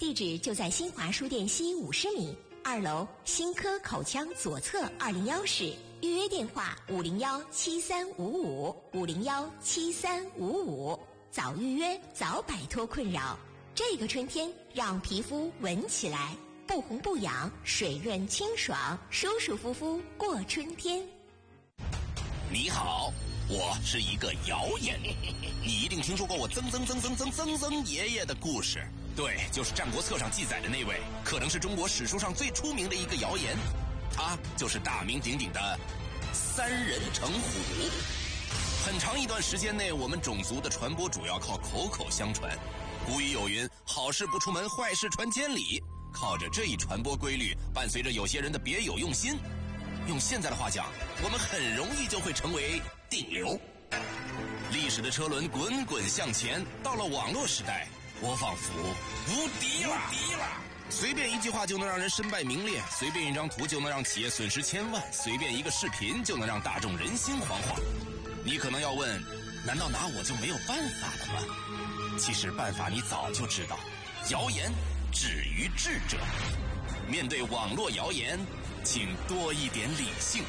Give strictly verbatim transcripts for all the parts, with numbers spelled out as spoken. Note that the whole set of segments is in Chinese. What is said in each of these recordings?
地址就在新华书店西五十米，二楼新科口腔左侧二零幺室。预约电话五零幺七三五五五零幺七三五五。早预约，早摆脱困扰。这个春天，让皮肤闻起来不红不痒，水润清爽，舒舒服服过春天。 你好，我是一个谣言，你一定听说过我曾曾曾曾曾曾曾爷爷的故事。对，就是《战国策》上记载的那位，可能是中国史书上最出名的一个谣言。他就是大名鼎鼎的三人成虎。很长一段时间内，我们种族的传播主要靠口口相传。古语有云，好事不出门，坏事传千里。靠着这一传播规律，伴随着有些人的别有用心，用现在的话讲，我们很容易就会成为顶流。历史的车轮滚滚向前，到了网络时代，我仿佛无敌了。无敌了。随便一句话就能让人身败名裂，随便一张图就能让企业损失千万，随便一个视频就能让大众人心惶惶。你可能要问，难道拿我就没有办法了吗？其实办法你早就知道，谣言止于智者。面对网络谣言，请多一点理性。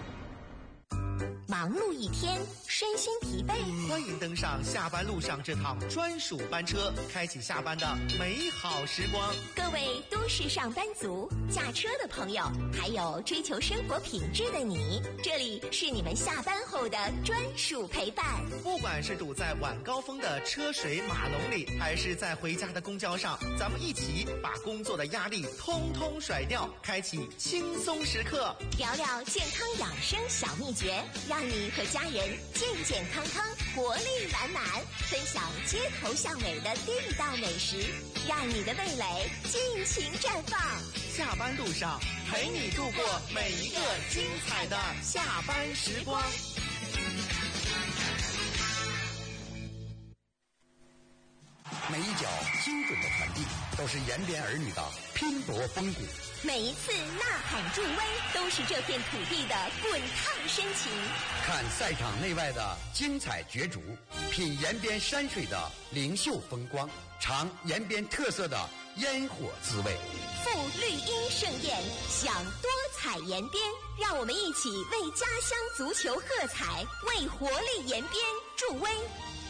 忙碌一天，身心疲惫， 欢迎登上下班路上这趟专属班车，开启下班的美好时光。 各位都市上班族、驾车的朋友，还有追求生活品质的你，这里是你们下班后的专属陪伴。 不管是堵在晚高峰的车水马龙里，还是在回家的公交上，咱们一起把工作的压力通通甩掉，开启轻松时刻， 聊聊健康养生小秘诀，让你和家人健健康康，活力满满，分享街头巷尾的地道美食，让你的味蕾尽情绽放。 下班路上陪你度过每一个精彩的下班时光。 每一脚精准的传递，都是延边儿女的拼搏风骨。 每一次呐喊助威，都是这片土地的滚烫深情。 看赛场内外的精彩角逐，品延边山水的灵秀风光，尝延边特色的烟火滋味。 赴绿茵盛宴，享多彩延边，让我们一起为家乡足球喝彩，为活力延边助威。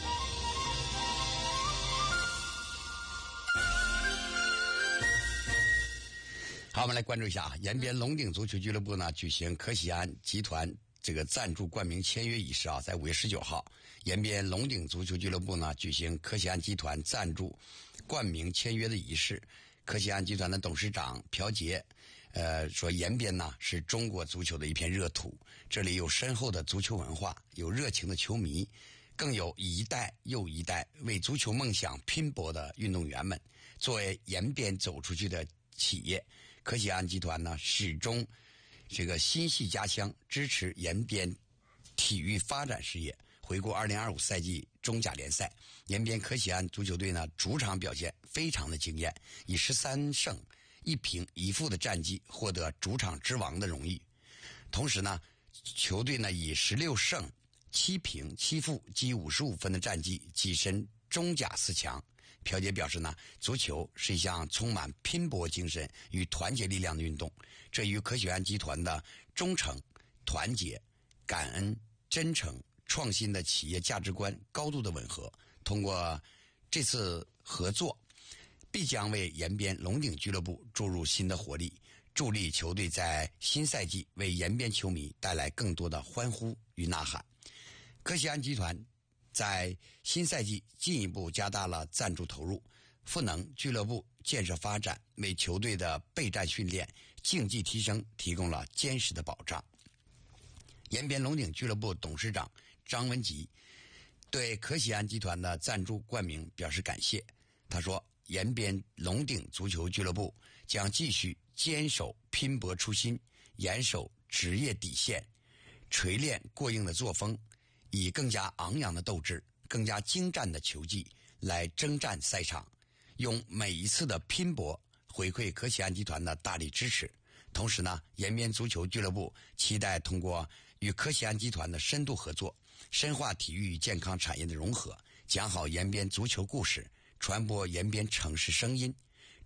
好，我们来关注一下啊，延边龙鼎足球俱乐部呢举行可喜安集团这个赞助冠名签约仪式啊，在五月十九号，延边龙鼎足球俱乐部呢举行可喜安集团赞助冠名签约的仪式。可喜安集团的董事长朴杰，呃，说延边呢是中国足球的一片热土，这里有深厚的足球文化，有热情的球迷，更有一代又一代为足球梦想拼搏的运动员们。作为延边走出去的企业，可喜安集团呢始终这个心系家乡，支持延边体育发展事业。回顾二零二五赛季中甲联赛，延边可喜安足球队呢主场表现非常的惊艳，以十三胜一平一负的战绩获得主场之王的荣誉。同时呢，球队呢以十六胜七平七负积五十五分的战绩跻身中甲四强。朴杰表示呢，足球是一项充满拼搏精神与团结力量的运动，这与可喜安集团的忠诚、团结、感恩、真诚、创新的企业价值观高度的吻合。通过这次合作，必将为延边龙鼎俱乐部注入新的活力，助力球队在新赛季为延边球迷带来更多的欢呼与呐喊。可喜安集团在新赛季进一步加大了赞助投入，赋能俱乐部建设发展，为球队的备战训练、竞技提升提供了坚实的保障。延边龙鼎俱乐部董事长张文吉对可喜安集团的赞助冠名表示感谢。他说，延边龙鼎足球俱乐部将继续坚守拼搏初心，严守职业底线，锤炼过硬的作风，以更加昂扬的斗志、更加精湛的球技来征战赛场，用每一次的拼搏回馈可喜安集团的大力支持。同时呢，延边足球俱乐部期待通过与可喜安集团的深度合作，深化体育与健康产业的融合，讲好延边足球故事，传播延边城市声音，